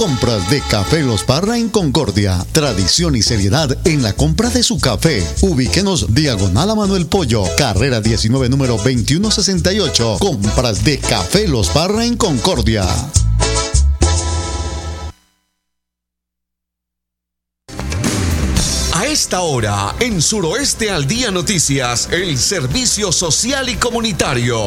Compras de Café Los Parra en Concordia. Tradición y seriedad en la compra de su café. Ubíquenos diagonal a Manuel Pollo, carrera 19, número 2168. Compras de Café Los Parra en Concordia. A esta hora, en Suroeste al Día Noticias, el servicio social y comunitario.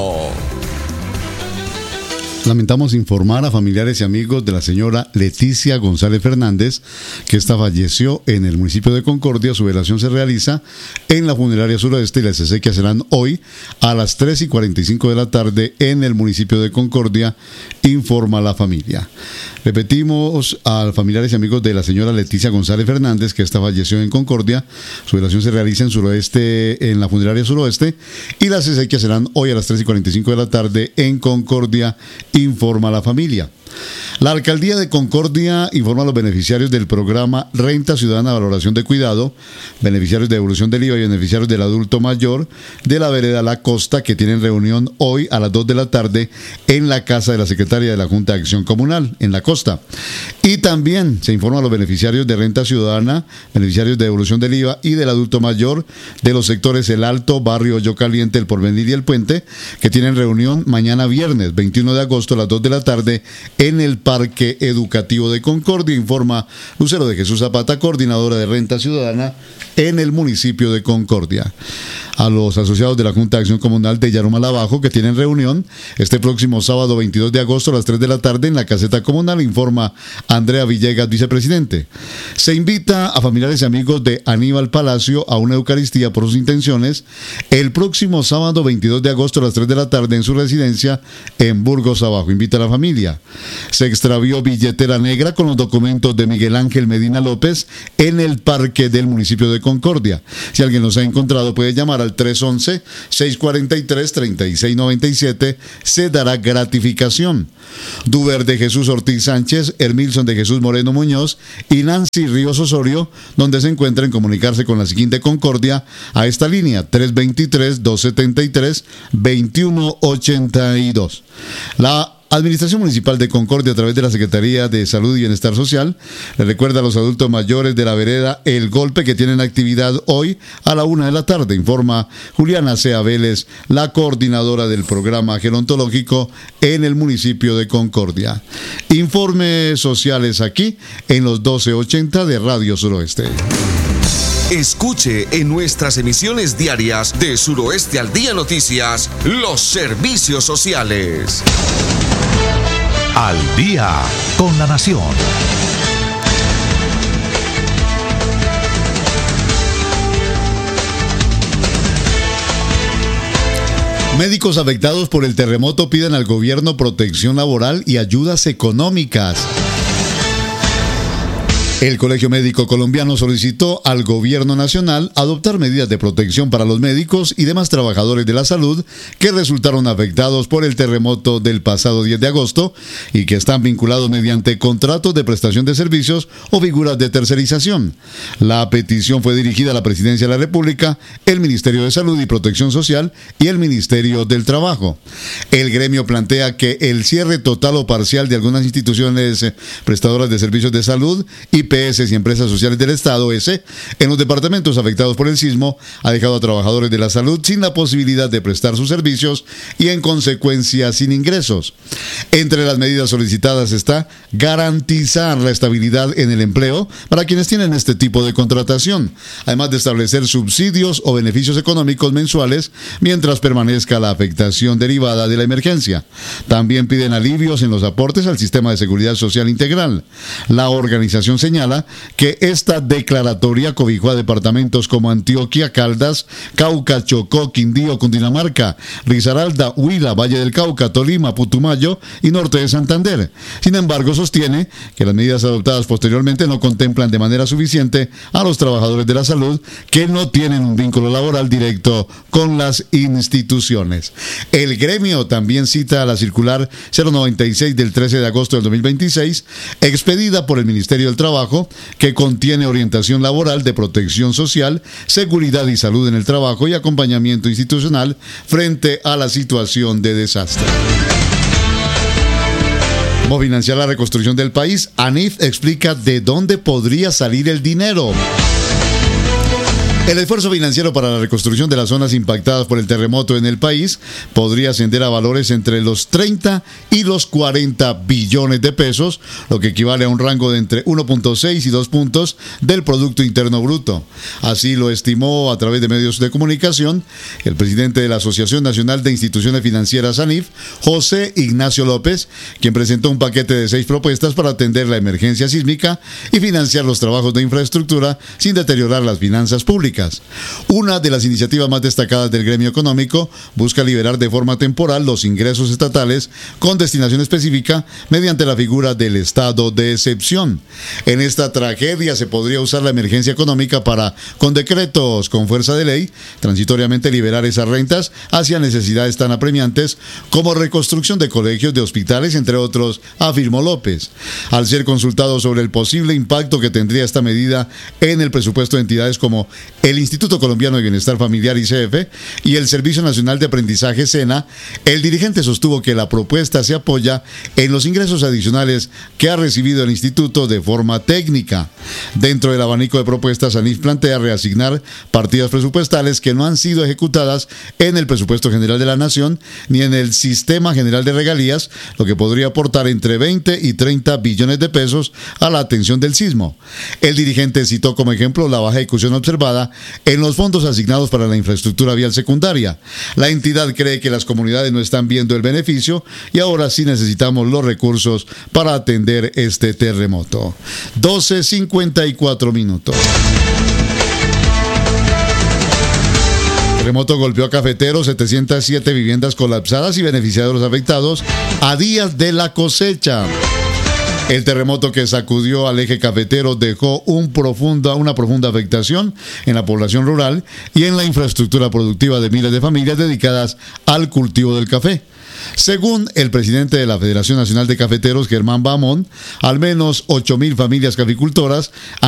Lamentamos informar a familiares y amigos de la señora Leticia González Fernández, que esta falleció en el municipio de Concordia. Su velación se realiza en la funeraria Suroeste y las exequias serán hoy a las 3:45 de la tarde en el municipio de Concordia, informa la familia. Repetimos a familiares y amigos de la señora Leticia González Fernández, que esta falleció en Concordia. Su velación se realiza en Suroeste, en la funeraria Suroeste, y las exequias serán hoy a las 3:45 de la tarde en Concordia, informa la familia. La alcaldía de Concordia informa a los beneficiarios del programa Renta Ciudadana Valoración de Cuidado, beneficiarios de devolución del IVA y beneficiarios del adulto mayor de la vereda La Costa, que tienen reunión hoy a las 2 de la tarde en la casa de la secretaria de la Junta de Acción Comunal en La Costa. Y también se informa a los beneficiarios de Renta Ciudadana, beneficiarios de devolución del IVA y del adulto mayor de los sectores El Alto, Barrio Hoyo Caliente, El Porvenir y El Puente, que tienen reunión mañana viernes 21 de agosto a las 2 de la tarde en el Parque Educativo de Concordia, informa Lucero de Jesús Zapata, coordinadora de Renta Ciudadana en el municipio de Concordia. A los asociados de la Junta de Acción Comunal de Yarumal Abajo, que tienen reunión este próximo sábado 22 de agosto a las 3 de la tarde en la caseta comunal, informa Andrea Villegas, vicepresidente. Se invita a familiares y amigos de Aníbal Palacio a una Eucaristía por sus intenciones el próximo sábado 22 de agosto a las 3 de la tarde en su residencia en Burgos Abajo. Invita a la familia. Se extravió billetera negra con los documentos de Miguel Ángel Medina López en el parque del municipio de Concordia. Si alguien los ha encontrado, puede llamar al 311-643-3697. Se dará gratificación. Duber de Jesús Ortiz Sánchez, Hermilson de Jesús Moreno Muñoz y Nancy Ríos Osorio, donde se encuentren, comunicarse con la siguiente Concordia a esta línea 323-273-2182. La Administración Municipal de Concordia, a través de la Secretaría de Salud y Bienestar Social, le recuerda a los adultos mayores de la vereda El Golpe que tienen actividad hoy a la 1 de la tarde, informa Juliana Cea Vélez, la coordinadora del programa gerontológico en el municipio de Concordia. Informes sociales aquí en los 1280 de Radio Suroeste. Escuche en nuestras emisiones diarias de Suroeste al Día Noticias los servicios sociales. Al día con la nación. Médicos afectados por el terremoto piden al gobierno protección laboral y ayudas económicas. El Colegio Médico Colombiano solicitó al Gobierno Nacional adoptar medidas de protección para los médicos y demás trabajadores de la salud que resultaron afectados por el terremoto del pasado 10 de agosto y que están vinculados mediante contratos de prestación de servicios o figuras de tercerización. La petición fue dirigida a la Presidencia de la República, el Ministerio de Salud y Protección Social y el Ministerio del Trabajo. El gremio plantea que el cierre total o parcial de algunas instituciones prestadoras de servicios de salud y IPS y empresas sociales del Estado, en los departamentos afectados por el sismo, ha dejado a trabajadores de la salud sin la posibilidad de prestar sus servicios y, en consecuencia, sin ingresos. Entre las medidas solicitadas está garantizar la estabilidad en el empleo para quienes tienen este tipo de contratación, además de establecer subsidios o beneficios económicos mensuales mientras permanezca la afectación derivada de la emergencia. También piden alivios en los aportes al sistema de seguridad social integral. La organización señala que esta declaratoria cobijó a departamentos como Antioquia, Caldas, Cauca, Chocó, Quindío, Cundinamarca, Risaralda, Huila, Valle del Cauca, Tolima, Putumayo y norte de Santander. Sin embargo, sostiene que las medidas adoptadas posteriormente no contemplan de manera suficiente a los trabajadores de la salud que no tienen un vínculo laboral directo con las instituciones. El gremio también cita a la circular 096 del 13 de agosto del 2026, expedida por el Ministerio del Trabajo, que contiene orientación laboral de protección social, seguridad y salud en el trabajo y acompañamiento institucional frente a la situación de desastre. ¿Cómo financiar la reconstrucción del país? ANIF explica de dónde podría salir el dinero. El esfuerzo financiero para la reconstrucción de las zonas impactadas por el terremoto en el país podría ascender a valores entre los 30 y los 40 billones de pesos, lo que equivale a un rango de entre 1.6 y 2 puntos del Producto Interno Bruto. Así lo estimó a través de medios de comunicación el presidente de la Asociación Nacional de Instituciones Financieras ANIF, José Ignacio López, quien presentó un paquete de 6 propuestas para atender la emergencia sísmica y financiar los trabajos de infraestructura sin deteriorar las finanzas públicas. Una de las iniciativas más destacadas del gremio económico busca liberar de forma temporal los ingresos estatales con destinación específica mediante la figura del estado de excepción. En esta tragedia se podría usar la emergencia económica para, con decretos con fuerza de ley, transitoriamente liberar esas rentas hacia necesidades tan apremiantes como reconstrucción de colegios, de hospitales, entre otros, afirmó López. Al ser consultado sobre el posible impacto que tendría esta medida en el presupuesto de entidades como el Instituto Colombiano de Bienestar Familiar ICF y el Servicio Nacional de Aprendizaje SENA, el dirigente sostuvo que la propuesta se apoya en los ingresos adicionales que ha recibido el instituto de forma técnica. Dentro del abanico de propuestas, ANIF plantea reasignar partidas presupuestales que no han sido ejecutadas en el presupuesto general de la Nación ni en el Sistema General de Regalías, lo que podría aportar entre 20 y 30 billones de pesos a la atención del sismo. El dirigente citó como ejemplo la baja ejecución observada en los fondos asignados para la infraestructura vial secundaria. La entidad cree que las comunidades no están viendo el beneficio y ahora sí necesitamos los recursos para atender este terremoto. 12:54 minutos. Terremoto golpeó a Cafetero, 707 viviendas colapsadas y beneficiarios afectados a días de la cosecha. El terremoto que sacudió al eje cafetero dejó una profunda afectación en la población rural y en la infraestructura productiva de miles de familias dedicadas al cultivo del café. Según el presidente de la Federación Nacional de Cafeteros, Germán Bamón, al menos 8.000 familias caficultoras